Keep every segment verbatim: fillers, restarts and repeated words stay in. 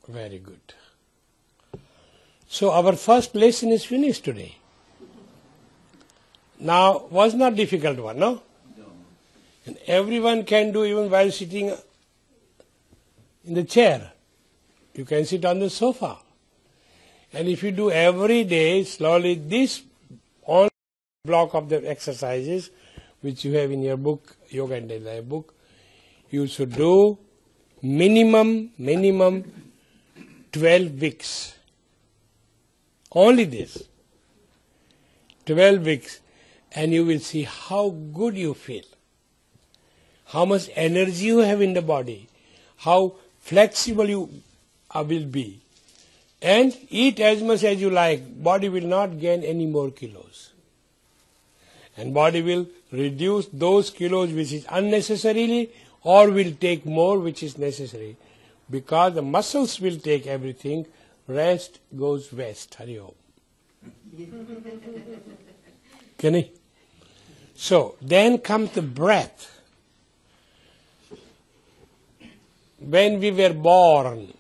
Very good. So our first lesson is finished today. Now, was not difficult one, no? No. And everyone can do even while sitting in the chair. You can sit on the sofa. And if you do every day, slowly, this only block of the exercises, which you have in your book, Yoga and Daily Life book, you should do minimum, minimum twelve weeks. Only this. twelve weeks. And you will see how good you feel. How much energy you have in the body. How flexible you uh, will be. And eat as much as you like. Body will not gain any more kilos. And body will reduce those kilos which is unnecessarily, or will take more which is necessary. Because the muscles will take everything, rest goes west. Hari Om. Can I? So, then comes the breath. When we were born,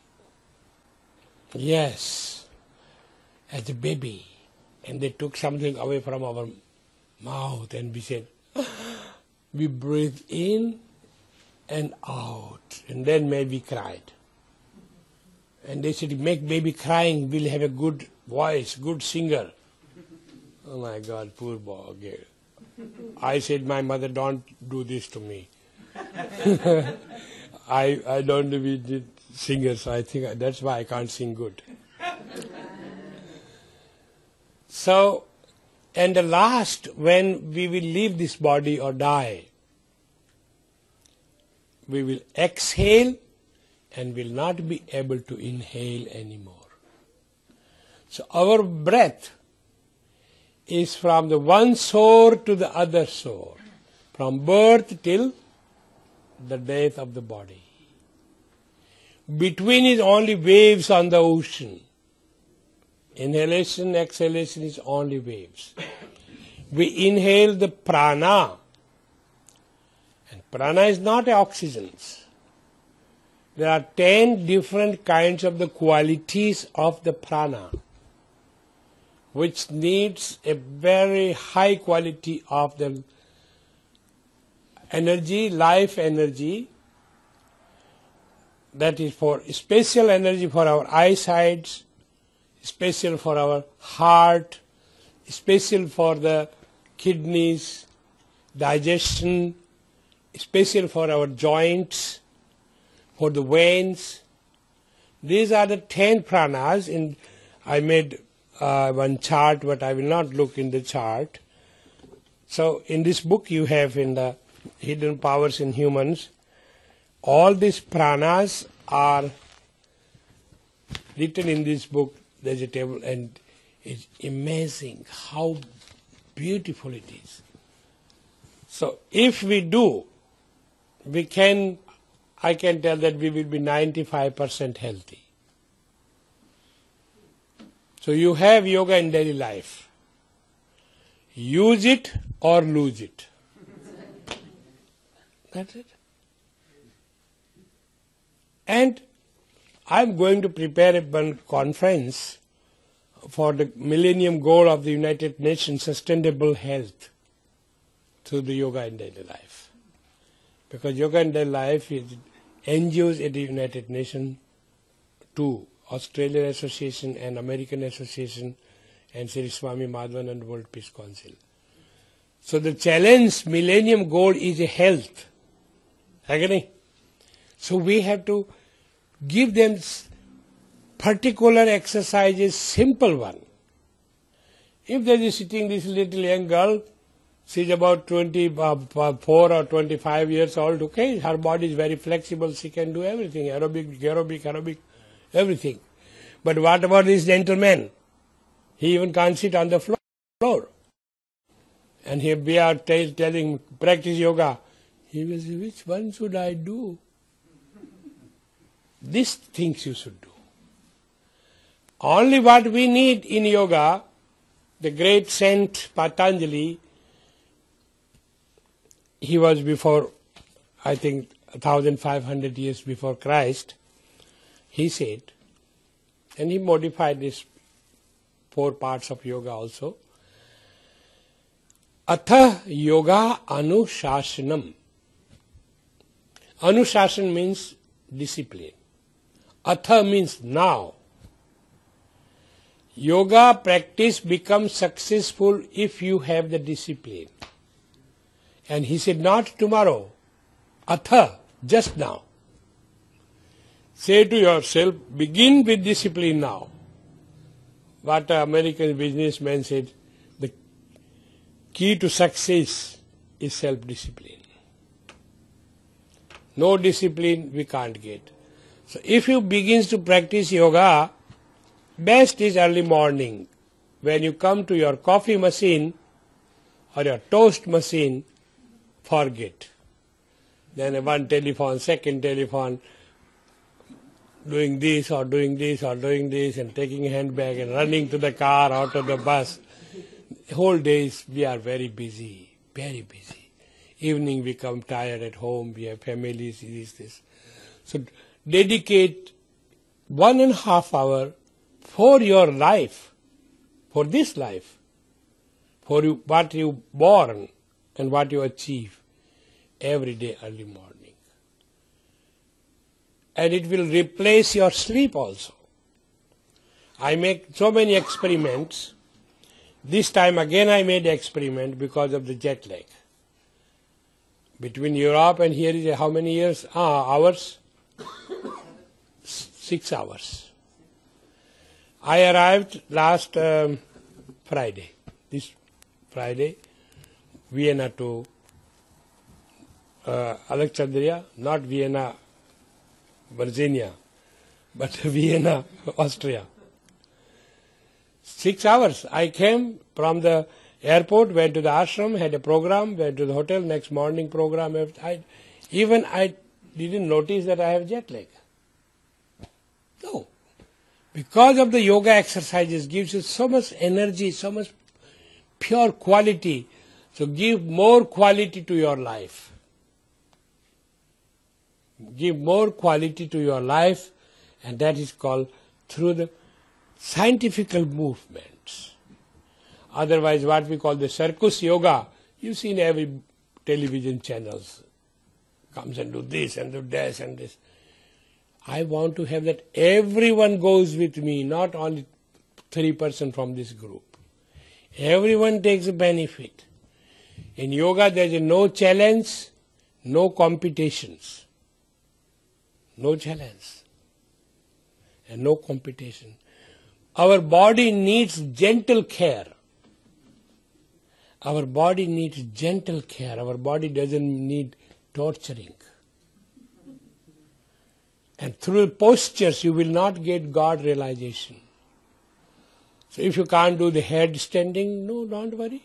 yes, as a baby, and they took something away from our mouth and we said, we breathe in and out, and then maybe cried. And they said, make baby crying, we'll have a good voice, good singer. Oh my God, poor boy. I said, my mother, don't do this to me. I I don't be singer, so I think that's why I can't sing good. So, and the last, when we will leave this body or die, we will exhale and will not be able to inhale anymore. So our breath is from the one shore to the other shore, from birth till the death of the body. Between is only waves on the ocean. Inhalation, exhalation is only waves. We inhale the prana, and prana is not oxygen. There are ten different kinds of the qualities of the prana, which needs a very high quality of the energy, life energy, that is for special energy for our eyesight, special for our heart, special for the kidneys, digestion, special for our joints, for the veins. These are the ten pranas. In I made uh, one chart, but I will not look in the chart. So in this book you have in the Hidden Powers in Humans, all these pranas are written in this book. There's a table, and it's amazing how beautiful it is. So if we do, we can, I can tell that we will be ninety-five percent healthy. So you have yoga in daily life. Use it or lose it. That's it. And I'm going to prepare a one conference for the Millennium Goal of the United Nations, Sustainable Health, through the yoga in daily life. Because yoga in daily life is N G Os at the United Nations, two, Australian Association and American Association, and Sri Swami Madhavan and World Peace Council. So the challenge, Millennium Goal, is a health. Agree? So we have to give them particular exercises, simple one. If there is sitting this little young girl, she is about twenty-four or twenty-five years old, okay, her body is very flexible, she can do everything, aerobic, aerobic, aerobic, everything. But what about this gentleman? He even can't sit on the floor. And here we are tell, telling, practice yoga. He will say, which one should I do? These things you should do. Only what we need in yoga, the great saint Patanjali, he was before, I think, one thousand five hundred years before Christ, he said, And he modified these four parts of yoga also. Atha yoga anushasanam. Anushasan means discipline. Atha means now. Yoga practice becomes successful if you have the discipline. And he said, not tomorrow, atha, just now. Say to yourself, begin with discipline now. What an American businessman said, the key to success is self-discipline. No discipline we can't get. So if you begin to practice yoga, best is early morning. When you come to your coffee machine or your toast machine, forget. Then one telephone, second telephone, doing this or doing this or doing this and taking a handbag and running to the car, out of the bus. Whole days we are very busy, very busy. Evening we come tired at home, we have families, this, this. So dedicate one and a half hour for your life, for this life, for you, what you born and what you achieve every day early morning. And it will replace your sleep also. I make so many experiments. This time again I made experiment because of the jet lag. Between Europe and here is how many years? Ah, hours? Six hours. I arrived last um, Friday, this Friday, Vienna to uh, Alexandria, not Vienna, Virginia, but Vienna, Austria. Six hours. I came from the airport, went to the ashram, had a program, went to the hotel, next morning program. I, even I didn't notice that I have jet lag. No. Because of the yoga exercises gives you so much energy, so much pure quality. So give more quality to your life. Give more quality to your life, and that is called through the scientific movements. Otherwise, what we call the circus yoga, you've seen every television channels, comes and do this and do this and this. I want to have that everyone goes with me, not only three percent from this group. Everyone takes a benefit. In yoga, there is no challenge, no competitions. No challenge and no competition. Our body needs gentle care. Our body needs gentle care. Our body doesn't need torturing. And through postures you will not get God realization. So if you can't do the head standing, no, don't worry.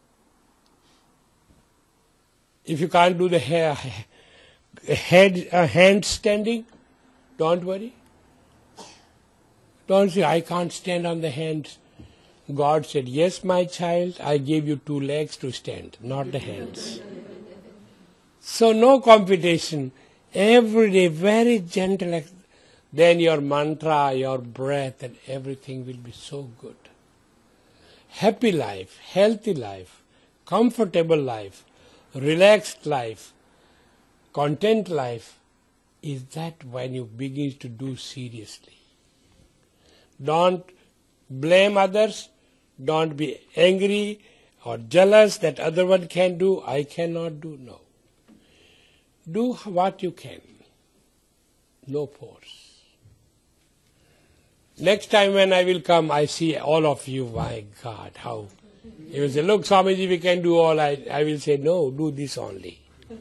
If you can't do the hair, head, uh, hand standing, don't worry. Don't say, I can't stand on the hands. God said, yes, my child, I gave you two legs to stand, not the hands. So no competition. Every day, very gentle. Then your mantra, your breath, and everything will be so good. Happy life, healthy life, comfortable life, relaxed life, content life is that when you begin to do seriously. Don't blame others. Don't be angry or jealous that other one can do, I cannot do. No. Do what you can. No force. Next time when I will come, I see all of you, my God, how. You will say, look, Swamiji, we can do all. I, I will say, no, do this only.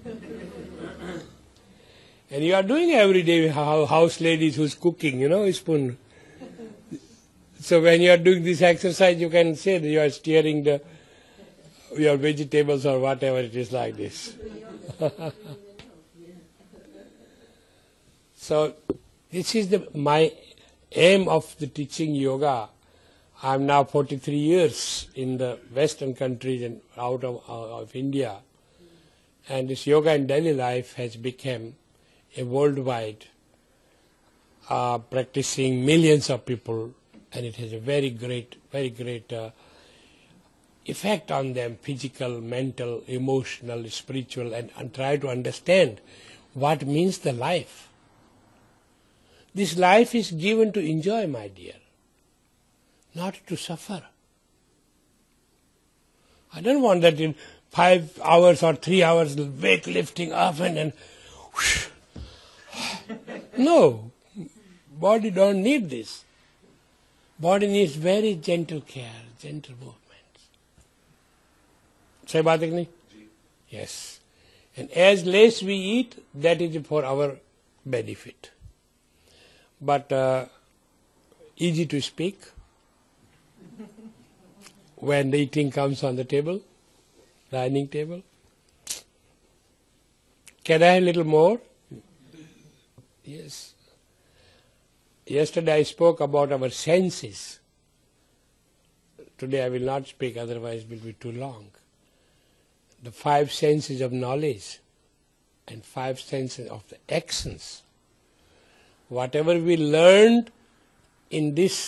And you are doing every day house ladies who's cooking, you know, spoon. So when you are doing this exercise, you can say that you are steering the your vegetables or whatever it is like this. So this is the my aim of the teaching yoga. I am now forty-three years in the Western countries and out of, uh, of India. And this yoga in daily life has become a worldwide uh, practicing millions of people, and it has a very great, very great uh, effect on them, physical, mental, emotional, spiritual, and, and try to understand what means the life. This life is given to enjoy, my dear, not to suffer. I don't want that in five hours or three hours weight lifting up and then whoosh. No, body don't need this. Body needs very gentle care, gentle movements. Say baat hai ki nahi? Yes. And as less we eat, that is for our benefit. But uh, easy to speak when the eating comes on the table, dining table. Can I have a little more? Yes. Yesterday I spoke about our senses. Today I will not speak, otherwise it will be too long. The five senses of knowledge and five senses of the actions. Whatever we learned in this